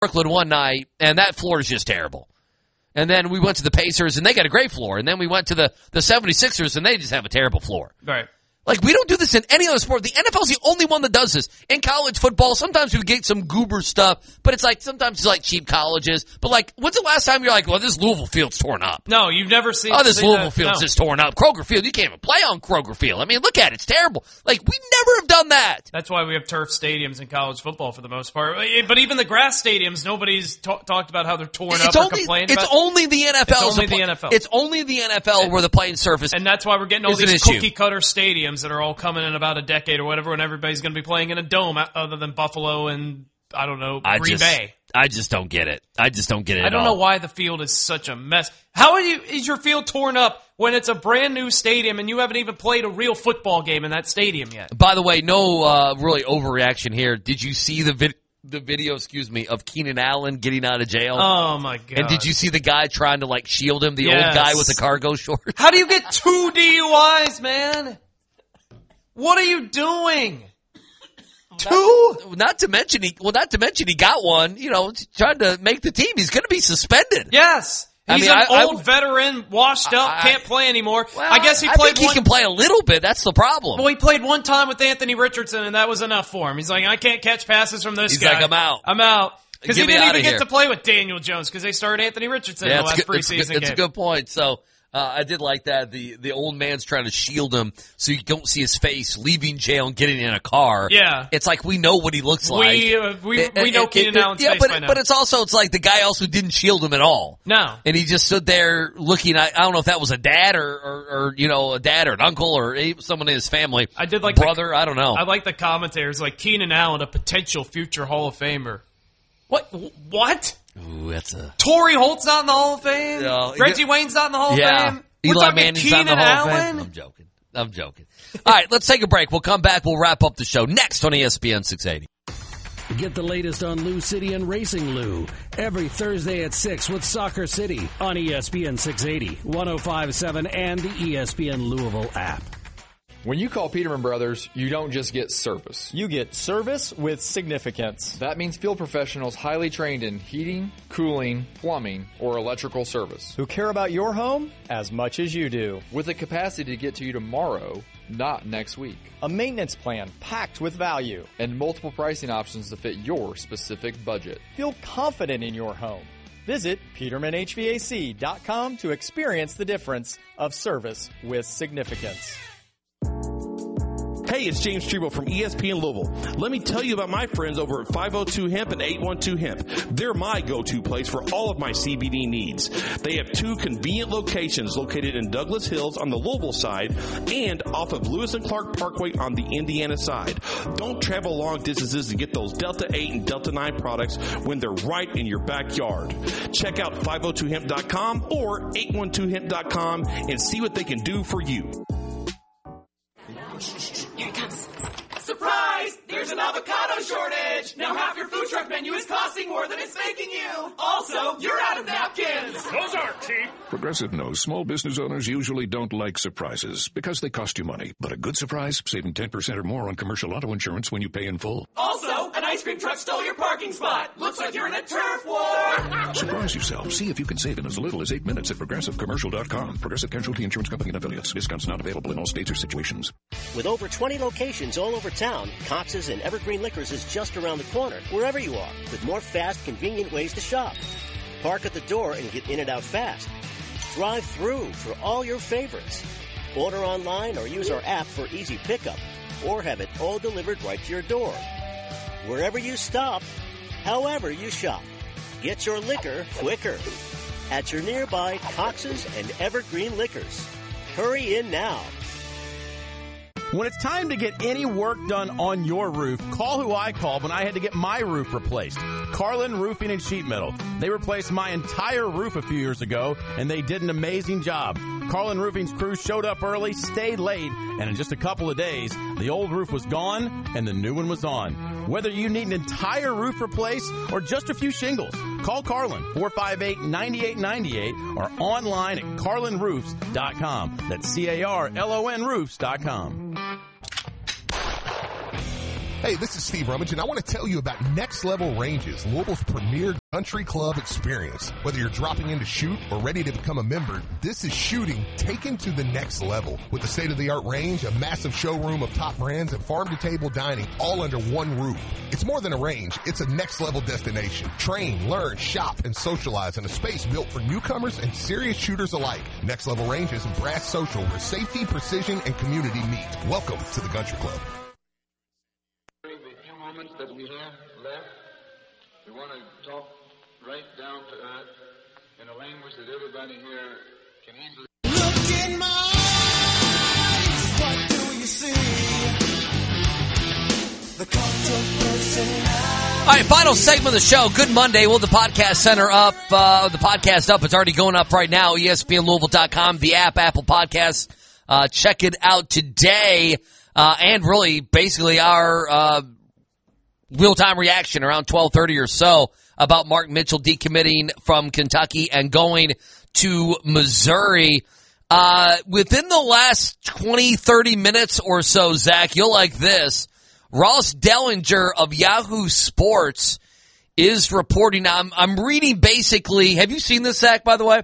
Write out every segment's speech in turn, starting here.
Brooklyn one night, and that floor is just terrible. And then we went to the Pacers, and they got a great floor. And then we went to the 76ers, and they just have a terrible floor. Right. Like, we don't do this in any other sport. The NFL's the only one that does this. In college football, sometimes we get some goober stuff, but it's like, sometimes it's like cheap colleges. But like, when's the last time you're like, well, this Louisville field's torn up? No, you've never seen. Oh, this Louisville field's just torn up. Kroger Field, you can't even play on Kroger Field. I mean, look at it. It's terrible. Like, we never have done that. That's why we have turf stadiums in college football for the most part. But even the grass stadiums, nobody's talked about how they're torn up or complained about. It's only the NFL. It's only the NFL. It's only the NFL where the playing surface. And that's why we're getting all these cookie-cutter stadiums that are all coming in about a decade or whatever, when everybody's going to be playing in a dome other than Buffalo and, I don't know, Green Bay. I just don't get it. I just don't get it I don't know why the field is such a mess. How is your field torn up when it's a brand new stadium and you haven't even played a real football game in that stadium yet? By the way, no really overreaction here. Did you see the video, of Keenan Allen getting out of jail? Oh, my God. And did you see the guy trying to, like, shield him, the old guy with the cargo shorts? How do you get 2 DUIs, man? What are you doing? 2? Not to mention he got one, trying to make the team. He's going to be suspended. Yes. He's an old veteran, washed up, can't play anymore. Well, I guess he can play a little bit. That's the problem. Well, he played one time with Anthony Richardson, and that was enough for him. He's like, I can't catch passes from this guy. He's like, I'm out. Because he didn't even get to play with Daniel Jones because they started Anthony Richardson in the last preseason game. It's a good point. So, I did like that. The old man's trying to shield him so you don't see his face leaving jail and getting in a car. Yeah. It's like we know what he looks like. We know Keenan Allen's face by now. But it's like the guy also didn't shield him at all. No. And he just stood there looking. I don't know if that was a dad or a dad or an uncle or someone in his family. I did like brother. I don't know. I like the commentators like Keenan Allen, a potential future Hall of Famer. What? Ooh, that's a... Torrey Holt's not in the Hall of Fame? No, Reggie Wayne's not in the Hall of Fame? Eli Manning's not in the Hall of Fame? I'm joking. All right, let's take a break. We'll come back. We'll wrap up the show next on ESPN 680. Get the latest on Lou City and Racing Lou every Thursday at 6 with Soccer City on ESPN 680, 105.7, and the ESPN Louisville app. When you call Peterman Brothers, you don't just get service. You get service with significance. That means field professionals highly trained in heating, cooling, plumbing, or electrical service. Who care about your home as much as you do. With the capacity to get to you tomorrow, not next week. A maintenance plan packed with value. And multiple pricing options to fit your specific budget. Feel confident in your home. Visit PetermanHVAC.com to experience the difference of service with significance. Hey, it's James Treble from ESPN Louisville. Let me tell you about my friends over at 502 Hemp and 812 Hemp. They're my go-to place for all of my CBD needs. They have 2 convenient locations located in Douglas Hills on the Louisville side and off of Lewis and Clark Parkway on the Indiana side. Don't travel long distances to get those Delta 8 and Delta 9 products when they're right in your backyard. Check out 502hemp.com or 812hemp.com and see what they can do for you. Here it comes. Surprise! There's an avocado shortage! Now half your food truck menu is costing more than it's making you! Also, you're out of napkins! Those aren't cheap! Progressive knows small business owners usually don't like surprises because they cost you money. But a good surprise, saving 10% or more on commercial auto insurance when you pay in full. Also, an ice cream truck stole your parking spot! Looks like you're in a turf war! Surprise yourself. See if you can save in as little as 8 minutes at ProgressiveCommercial.com. Progressive Casualty Insurance Company and Affiliates. Discounts not available in all states or situations. With over 20 locations all over town, Cox's and Evergreen Liquors is just around the corner, wherever you are, with more fast, convenient ways to shop. Park at the door and get in and out fast. Drive through for all your favorites. Order online or use our app for easy pickup, or have it all delivered right to your door. Wherever you stop, however you shop, get your liquor quicker at your nearby Cox's and Evergreen Liquors. Hurry in now. When it's time to get any work done on your roof, call who I called when I had to get my roof replaced. Carlin Roofing and Sheet Metal. They replaced my entire roof a few years ago, and they did an amazing job. Carlin Roofing's crew showed up early, stayed late, and in just a couple of days, the old roof was gone and the new one was on. Whether you need an entire roof replaced or just a few shingles, call Carlin, 458-9898, or online at carlinroofs.com. That's CARLON roofs.com. Hey, this is Steve Rummage, and I want to tell you about Next Level Ranges, Louisville's premier country club experience. Whether you're dropping in to shoot or ready to become a member, this is shooting taken to the next level. With a state-of-the-art range, a massive showroom of top brands, and farm-to-table dining all under one roof. It's more than a range. It's a next-level destination. Train, learn, shop, and socialize in a space built for newcomers and serious shooters alike. Next Level Ranges and Brass Social, where safety, precision, and community meet. Welcome to the Country Club. That we have left, we want to talk right down to earth in a language that everybody here can easily. Look in my eyes, what do you see? The controversy. All right, final segment of the show. Good Monday. We'll have the podcast center up. The podcast up. It's already going up right now. ESPNLouisville.com, the app, Apple Podcasts. Check it out today. And really, basically, our real-time reaction around 12:30 or so about Mark Mitchell decommitting from Kentucky and going to Missouri. Within the last 20, 30 minutes or so, Zach, you'll like this. Ross Dellinger of Yahoo Sports is reporting. I'm reading basically, have you seen this, Zach, by the way?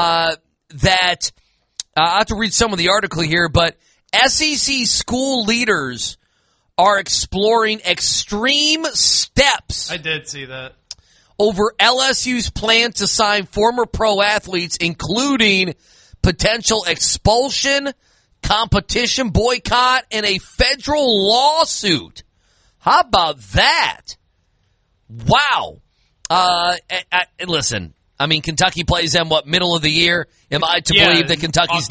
That I have to read some of the article here, but SEC school leaders are exploring extreme steps. I did see that. Over LSU's plan to sign former pro athletes, including potential expulsion, competition boycott, and a federal lawsuit. How about that? Wow. Listen, I mean, Kentucky plays them, middle of the year? Am I to believe that Kentucky's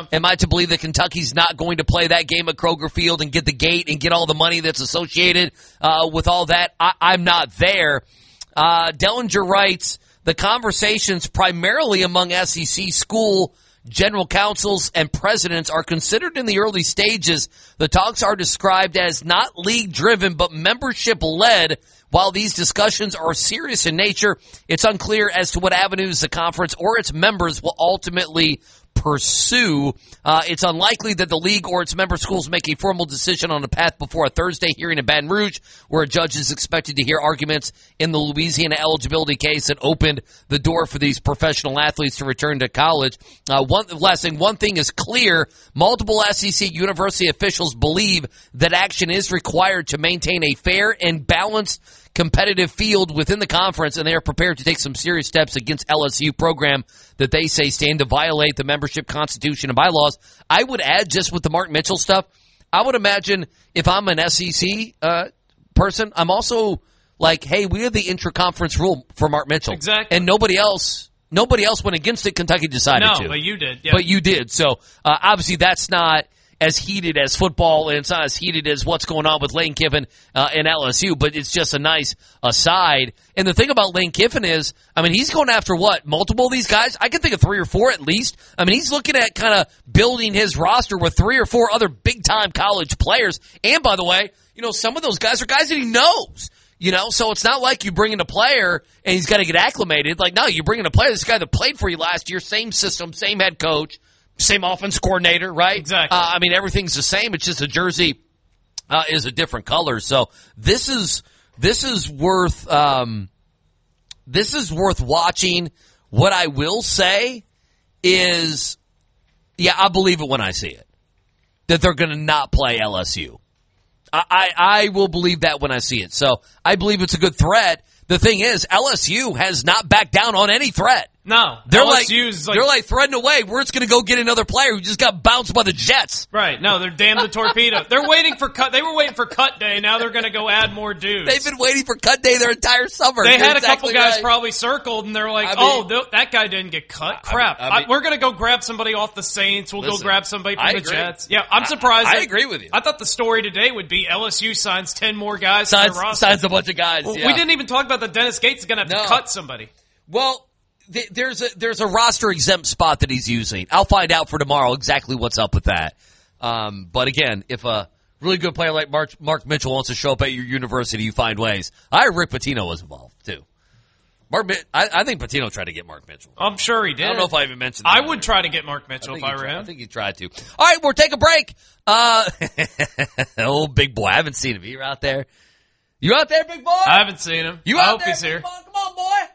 not going to play that game at Kroger Field and get the gate and get all the money that's associated with all that? I'm not there. Dellinger writes, the conversations primarily among SEC school general counsels and presidents are considered in the early stages. The talks are described as not league-driven but membership-led. While these discussions are serious in nature, it's unclear as to what avenues the conference or its members will ultimately pursue. It's unlikely that the league or its member schools make a formal decision on a path before a Thursday hearing in Baton Rouge, where a judge is expected to hear arguments in the Louisiana eligibility case that opened the door for these professional athletes to return to college. One thing is clear. Multiple SEC university officials believe that action is required to maintain a fair and balanced competitive field within the conference, and they are prepared to take some serious steps against LSU program that they say stand to violate the membership constitution and bylaws. I would add, just with the Mark Mitchell stuff, I would imagine if I'm an SEC person, I'm also like, hey, we have the intra-conference rule for Mark Mitchell. Exactly. And nobody else went against it. Kentucky decided to. No, but you did. Yeah. But you did. So, obviously, that's not as heated as football, and it's not as heated as what's going on with Lane Kiffin and LSU, but it's just a nice aside. And the thing about Lane Kiffin is, I mean, he's going after multiple of these guys? I can think of 3 or 4 at least. I mean, he's looking at kind of building his roster with 3 or 4 other big-time college players. And, by the way, some of those guys are guys that he knows. So it's not like you bring in a player and he's got to get acclimated. Like, no, you bring in a player, this guy that played for you last year, same system, same head coach, same offense coordinator, right? Exactly. I mean, everything's the same. It's just the jersey is a different color. So this is worth watching. What I will say is, I believe it when I see it, that they're going to not play LSU. I will believe that when I see it. So I believe it's a good threat. The thing is, LSU has not backed down on any threat. No, they're LSU's threading away. We're just going to go get another player who just got bounced by the Jets. Right. No, they're damn the torpedo. They're waiting for cut. They were waiting for cut day. Now they're going to go add more dudes. They've been waiting for cut day their entire summer. They had a couple guys probably circled, and they're like, that guy didn't get cut. Crap. We're going to go grab somebody off the Saints. We'll go grab somebody from the Jets. Yeah, I'm surprised. I agree with you. I thought the story today would be LSU signs 10 more guys to their roster. Signs a bunch of guys. Well, we didn't even talk about that Dennis Gates is going to have to cut somebody. Well, there's a roster exempt spot that he's using. I'll find out for tomorrow exactly what's up with that. But again, if a really good player like Mark Mitchell wants to show up at your university, you find ways. I heard Rick Pitino was involved too. I think Patino tried to get Mark Mitchell. I'm sure he did. I don't know if I even mentioned that. I would try to get Mark Mitchell if I were him. I think he tried to. All right, we'll take a break. Oh, big boy. I haven't seen him. You're out there. You out there, big boy? I haven't seen him. You I out hope there, he's here. Come on, boy.